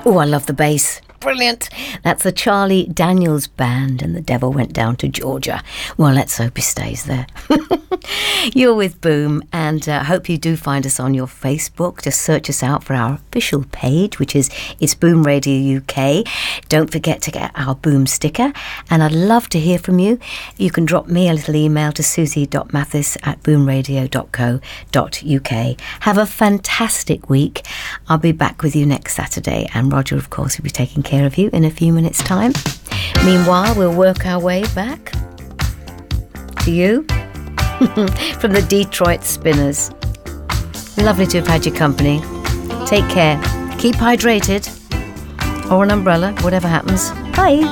Oh, I love the bass. Brilliant. That's the Charlie Daniels Band and The Devil Went Down to Georgia. Well, let's hope he stays there. You're with Boom, and I hope you do find us on your Facebook. Just search us out for our official page, which is It's Boom Radio UK. Don't forget to get our Boom sticker, and I'd love to hear from you. You can drop me a little email to susie.mathis@boomradio.co.uk. Have a fantastic week. I'll be back with you next Saturday, and Roger, of course, will be taking care of you in a few minutes' time. Meanwhile, we'll work our way back to you from the Detroit Spinners. Lovely to have had your company. Take care. Keep hydrated, or an umbrella, whatever happens. Bye.